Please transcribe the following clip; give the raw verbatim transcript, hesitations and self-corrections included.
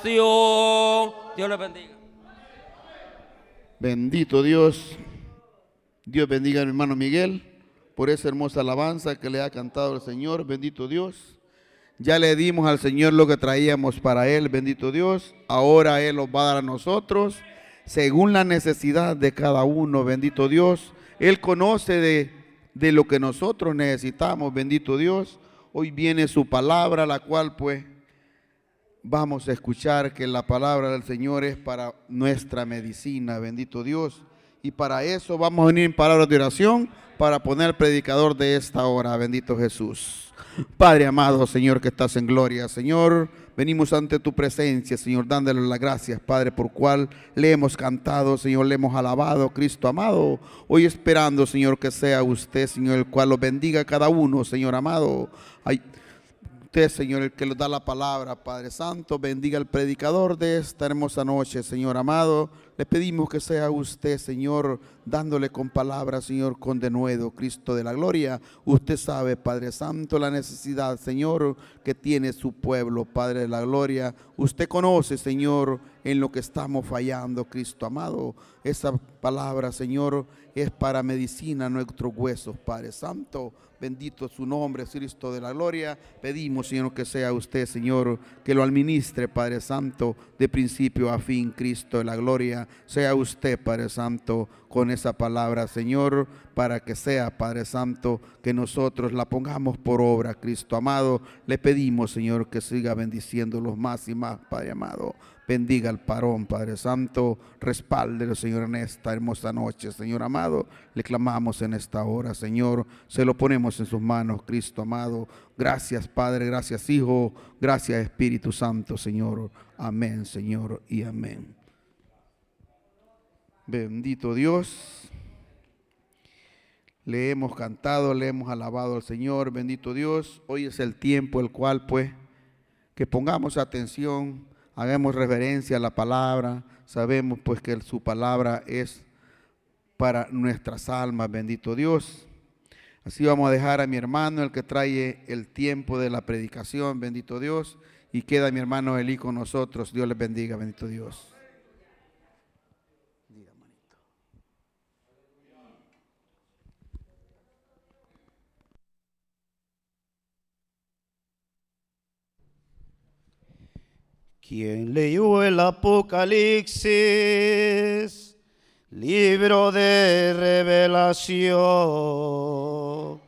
oración. Dios les bendiga. Bendito Dios. Dios bendiga a mi hermano Miguel por esa hermosa alabanza que le ha cantado el Señor. Bendito Dios. Ya le dimos al Señor lo que traíamos para Él. Bendito Dios. Ahora Él nos va a dar a nosotros según la necesidad de cada uno. Bendito Dios. Él conoce de, de lo que nosotros necesitamos. Bendito Dios. Hoy viene su palabra, la cual pues vamos a escuchar, que la palabra del Señor es para nuestra medicina. Bendito Dios. Y para eso vamos a venir en palabras de oración para poner al predicador de esta hora. Bendito Jesús. Padre amado, Señor, que estás en gloria, Señor, venimos ante tu presencia, Señor, dándole las gracias, Padre, por cual le hemos cantado, Señor, le hemos alabado, Cristo amado. Hoy esperando, Señor, que sea usted, Señor, el cual los bendiga a cada uno, Señor amado. Ay, usted, Señor, el que nos da la palabra, Padre Santo, bendiga al predicador de esta hermosa noche, Señor amado. Le pedimos que sea usted, Señor, dándole con palabras, Señor, con denuedo, Cristo de la gloria. Usted sabe, Padre Santo, la necesidad, Señor, que tiene su pueblo, Padre de la gloria. Usted conoce, Señor, en lo que estamos fallando, Cristo amado. Esa palabra, Señor, es para medicina a nuestros huesos, Padre Santo. Bendito su nombre, Cristo de la gloria. Pedimos, Señor, que sea usted, Señor, que lo administre, Padre Santo, de principio a fin, Cristo de la gloria. Sea usted, Padre Santo, con esa palabra, Señor, para que sea, Padre Santo, que nosotros la pongamos por obra, Cristo amado. Le pedimos, Señor, que siga bendiciéndolos más y más, Padre amado. Bendiga al parón, Padre Santo, respáldelo, Señor, en esta hermosa noche, Señor amado. Le clamamos en esta hora, Señor, se lo ponemos en sus manos, Cristo amado. Gracias, Padre, gracias, Hijo, gracias, Espíritu Santo, Señor. Amén, Señor, y amén. Bendito Dios. Le hemos cantado, le hemos alabado al Señor, bendito Dios. Hoy es el tiempo el cual, pues, que pongamos atención, hagamos reverencia a la palabra. Sabemos pues que su palabra es para nuestras almas, bendito Dios. Así vamos a dejar a mi hermano, el que trae el tiempo de la predicación, bendito Dios. Y queda mi hermano Eli con nosotros. Dios les bendiga, bendito Dios. Quien leyó el Apocalipsis, libro de revelación,